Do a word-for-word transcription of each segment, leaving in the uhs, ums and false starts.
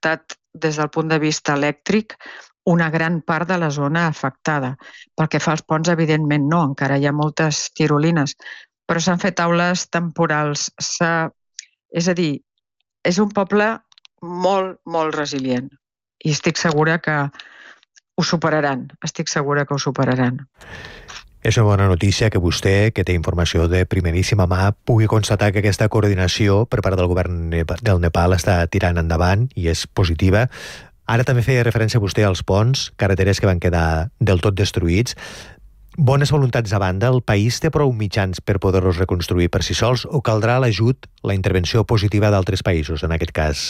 afectat des del punt de vista elèctric una gran part de la zona afectada. Pel que fa als ponts, evidentment no, encara hi ha moltes tirolines, però s'han fet taules temporals. És a dir, és un poble molt, molt resilient i estic segura que ho superaran, estic segura que ho superaran. És una bona notícia que vostè, que té informació de primeríssima mà, pugui constatar que aquesta coordinació per part del govern del Nepal està tirant endavant i és positiva. Ara també feia referència vostè als ponts, carreteres que van quedar del tot destruïts. Bones voluntats a banda, el país té prou mitjans per poder-los reconstruir per si sols o caldrà l'ajut, la intervenció positiva d'altres països, en aquest cas?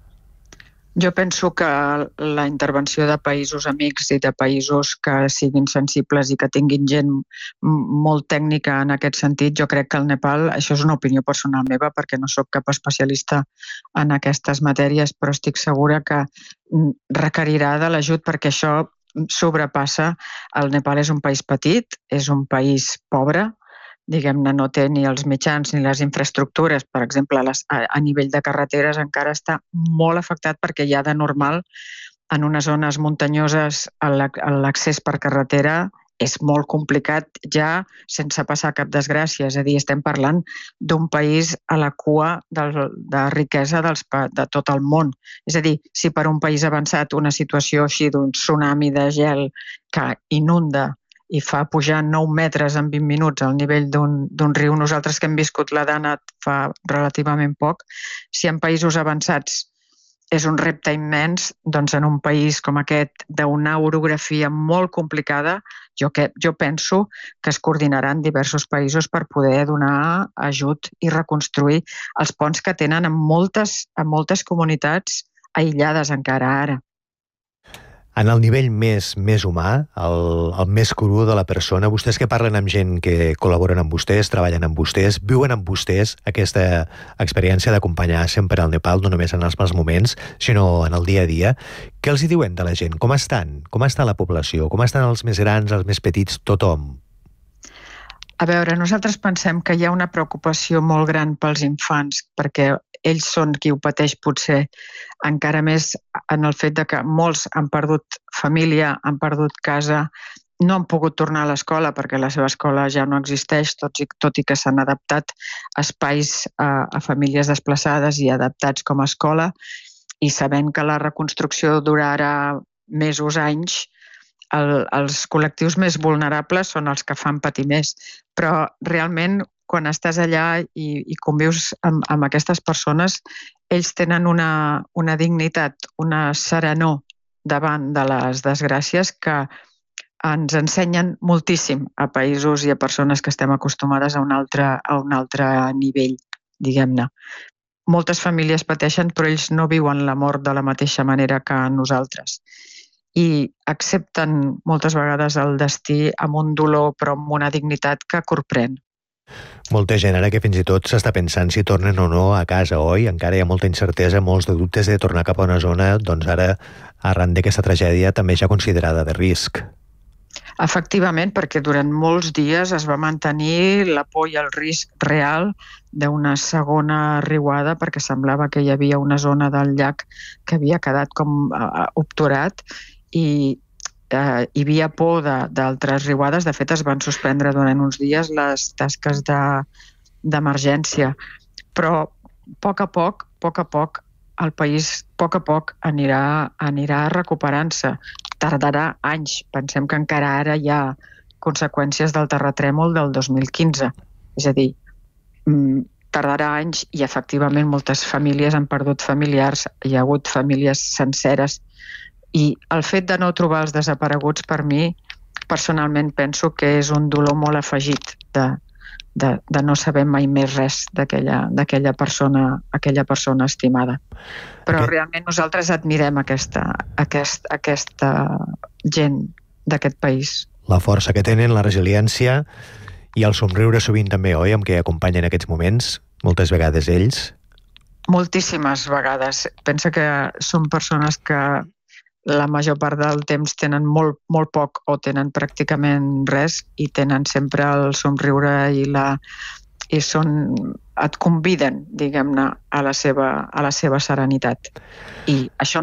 Jo penso que la intervenció de països amics i de països que siguin sensibles i que tinguin gent molt tècnica en aquest sentit, jo crec que el Nepal, això és una opinió personal meva perquè no sóc cap especialista en aquestes matèries, però estic segura que requerirà de l'ajut perquè això sobrepassa. El Nepal és un país petit, és un país pobre, diguem-ne, no té ni els mitjans ni les infraestructures. Per exemple, a nivell de carreteres encara està molt afectat perquè ja de normal en unes zones muntanyoses l'accés per carretera és molt complicat ja sense passar cap desgràcia. És a dir, estem parlant d'un país a la cua de riquesa de tot el món. És a dir, si per un país avançat una situació així d'un tsunami de gel que inunda i fa pujar nou metres en vint minuts al nivell d'un riu, nosaltres que hem viscut la Dana fa relativament poc, si en països avançats és un repte immens, doncs en un país com aquest, d'una orografia molt complicada, jo, que, jo penso que es coordinaran diversos països per poder donar ajut i reconstruir els ponts que tenen en moltes, en moltes comunitats aïllades encara ara. En el nivell més, més humà, el, el més cru de la persona, vostès que parlen amb gent que col·laboren amb vostès, treballen amb vostès, viuen amb vostès aquesta experiència d'acompanyar sempre al Nepal, no només en els mals moments, sinó en el dia a dia, què els hi diuen de la gent? Com estan? Com està la població? Com estan els més grans, els més petits, tothom? A veure, nosaltres pensem que hi ha una preocupació molt gran pels infants, perquè ells són qui ho pateix potser encara més en el fet de que molts han perdut família, han perdut casa, no han pogut tornar a l'escola perquè la seva escola ja no existeix, tot i, tot i que s'han adaptat espais a, a famílies desplaçades i adaptats com a escola, i sabent que la reconstrucció durarà mesos, anys, el, els col·lectius més vulnerables són els que fan patir més. Però realment, quan estàs allà i, i convius amb, amb aquestes persones, ells tenen una, una dignitat, una serenor davant de les desgràcies que ens ensenyen moltíssim a països i a persones que estem acostumades a un altre, a un altre nivell, diguem-ne. Moltes famílies pateixen, però ells no viuen la mort de la mateixa manera que nosaltres. I accepten moltes vegades el destí amb un dolor, però amb una dignitat que corprèn. Molta gent ara que fins i tot s'està pensant si tornen o no a casa, oi? Encara hi ha molta incertesa, molts de dubtes de tornar cap a una zona, doncs ara, arran d'aquesta tragèdia, també ja considerada de risc. Efectivament, perquè durant molts dies es va mantenir la por i el risc real d'una segona riuada, perquè semblava que hi havia una zona del llac que havia quedat com obturat i Uh, hi havia por d'altres riuades. De fet, es van suspendre durant uns dies les tasques d'emergència. De, però a poc a poc, a poc a poc, el país a poc a poc anirà, anirà recuperant-se. Tardarà anys. Pensem que encara ara hi ha conseqüències del terratrèmol del dos mil quinze. És a dir, tardarà anys i efectivament moltes famílies han perdut familiars, hi ha hagut famílies senceres. I el fet de no trobar els desapareguts, per mi, personalment penso que és un dolor molt afegit de, de, de no saber mai més res d'aquella persona, aquella persona estimada. Però okay. Realment nosaltres admirem aquesta, aquest, aquesta gent d'aquest país. La força que tenen, la resiliència i el somriure sovint també, oi?, amb què acompanyen aquests moments, moltes vegades ells. Moltíssimes vegades. Pensa que són persones que la major part del temps tenen molt, molt poc o tenen pràcticament res i tenen sempre el somriure i la i són, et conviden, diguem-ne, a la seva, a la seva serenitat. I això